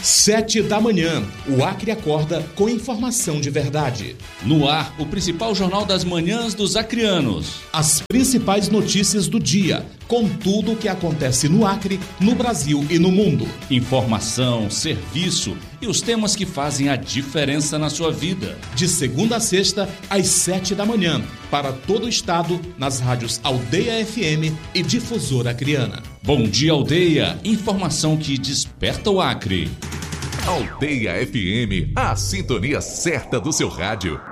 7 da manhã, o Acre acorda com informação de verdade. No ar, o principal jornal das manhãs dos acreanos. As principais notícias do dia, com tudo o que acontece no Acre, no Brasil e no mundo. Informação, serviço e os temas que fazem a diferença na sua vida. De segunda a sexta, às 7 da manhã, para todo o estado, nas rádios Aldeia FM e Difusora Acreana. Bom dia, Aldeia. Informação que desperta o Acre. Aldeia FM, a sintonia certa do seu rádio.